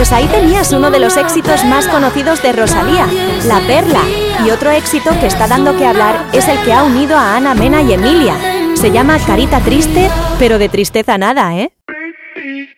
Pues ahí tenías uno de los éxitos más conocidos de Rosalía, La Perla. Y otro éxito que está dando que hablar es el que ha unido a Ana Mena y Emilia. Se llama Carita Triste, pero de tristeza nada, ¿eh?